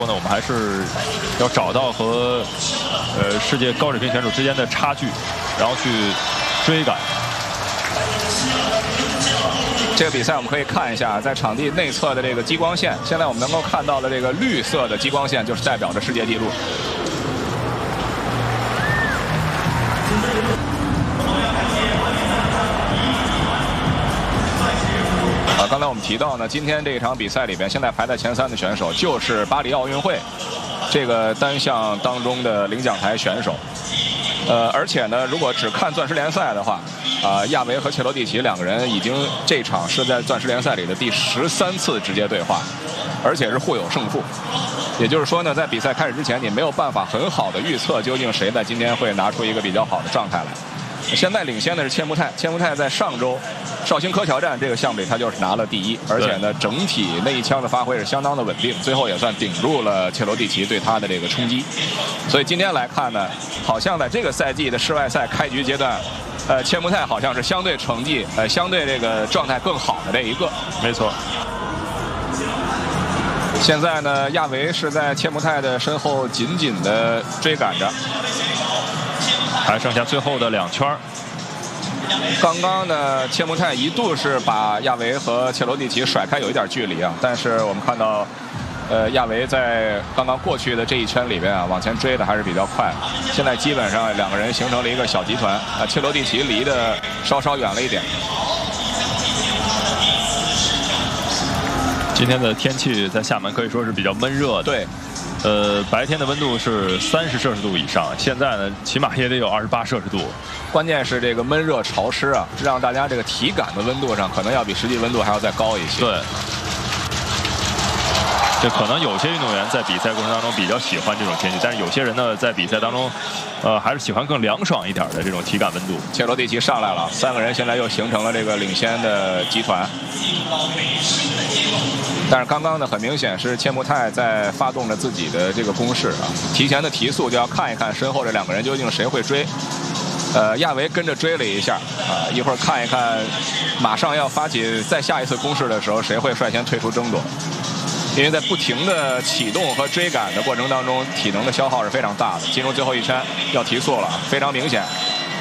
呢，我们还是要找到和世界高水平选手之间的差距，然后去追赶。 这个比赛我们可以看一下，在场地内侧的这个激光线，现在我们能够看到的这个绿色的激光线，就是代表着世界纪录。刚才我们提到呢，今天这一场比赛里边，现在排在前3的选手就是巴黎奥运会这个单项当中的领奖台选手。而且呢，如果只看钻石联赛的话，亚维和切罗蒂奇两个人已经这场是在钻石联赛里的第13次直接对话，而且是互有胜负。也就是说呢，在比赛开始之前，你没有办法很好的预测究竟谁在今天会拿出一个比较好的状态来。现在领先的是切穆泰，切穆泰在上周绍兴科乔站这个项目里他就是拿了第1，而且呢整体那一枪的发挥是相当的稳定，最后也算顶住了切罗蒂奇对他的这个冲击。所以今天来看呢，好像在这个赛季的世外赛开局阶段，切穆泰好像是相对成绩相对这个状态更好的这一个。 没错。 现在呢，亚维是在切穆泰的身后紧紧的追赶着。 还剩下最后的2圈。 刚刚呢，切穆泰一度是把亚维和切罗蒂奇甩开有一点距离啊，但是我们看到，亚维在刚刚过去的这一圈里边啊，往前追的还是比较快。现在基本上两个人形成了一个小集团啊，切罗蒂奇离得稍稍远了一点。 今天的天气在厦门可以说是比较闷热的。 对。 白天的温度是30摄氏度以上，现在呢起码也得有28摄氏度。 关键是这个闷热潮湿啊，让大家这个体感的温度上可能要比实际温度还要再高一些。 对，这可能有些运动员在比赛过程当中比较喜欢这种天气，但是有些人呢在比赛当中，还是喜欢更凉爽一点的这种体感温度。 切罗蒂奇上来了，3个人现在又形成了这个领先的集团。但是刚刚呢，很明显是切穆泰在发动着自己的这个攻势啊，提前的提速就要看一看身后这2个人究竟谁会追。亚维跟着追了一下啊，一会儿看一看，马上要发起再下一次攻势的时候，谁会率先退出争夺？因为在不停的启动和追赶的过程当中，体能的消耗是非常大的。进入最后一圈要提速了，非常明显。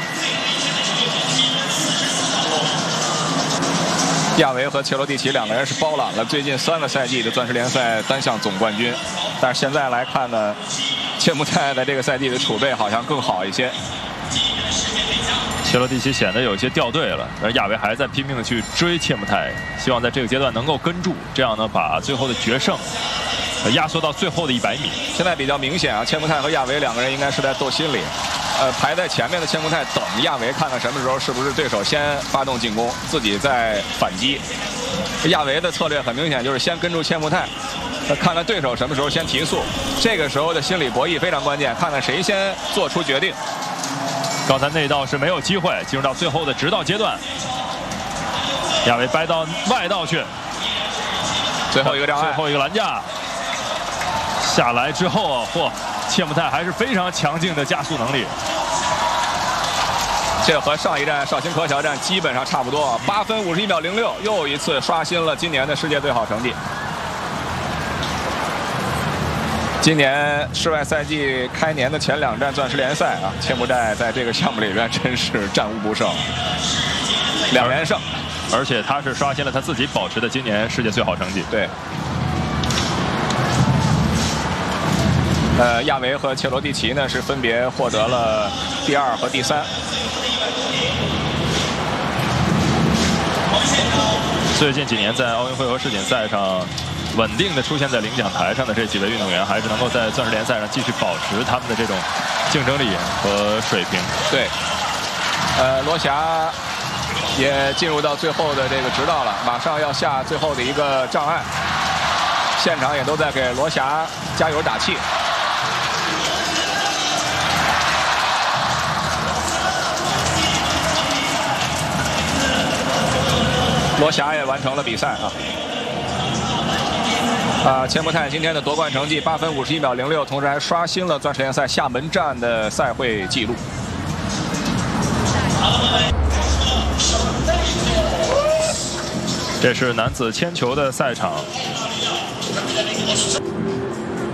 亚维和切罗蒂奇2个人是包揽了最近3个赛季的钻石联赛单项总冠军，但是现在来看呢，切穆泰的这个赛季的储备好像更好一些。 切罗蒂奇显得有些掉队了，而亚维还在拼命的去追切穆泰，希望在这个阶段能够跟住，这样呢把最后的决胜压缩到最后的100米。 现在比较明显啊，切穆泰和亚维2个人应该是在斗心理。排在前面的切穆泰等亚维看看什么时候是不是对手先发动进攻，自己再反击。亚维的策略很明显就是先跟住切穆泰，看看对手什么时候先提速。这个时候的心理博弈非常关键，看看谁先做出决定。 刚才内道是没有机会，进入到最后的直道阶段，亚维掰到外道去， 最后一个障碍， 最后一个栏架下来之后啊，嚯！切穆泰还是非常强劲的加速能力， 这和上一站绍兴科乔站基本上差不多，8分51秒06，又一次刷新了今年的世界最好成绩。今年世外赛季开年的前2站钻石联赛啊，切穆泰在这个项目里边真是战无不胜，2连胜， 而且他是刷新了他自己保持的今年世界最好成绩。 对。亚维和切罗蒂奇呢是分别获得了第2和第3。 最近几年在奥运会和世锦赛上稳定的出现在领奖台上的这几位运动员，还是能够在钻石联赛上继续保持他们的这种竞争力和水平。 对，罗霞也进入到最后的这个直道了，马上要下最后的一个障碍，现场也都在给罗霞加油打气。罗霞也完成了比赛啊！切穆泰今天的夺冠成绩8分51秒06，同时还刷新了钻石联赛厦门站的赛会纪录。 这是男子铅球的赛场。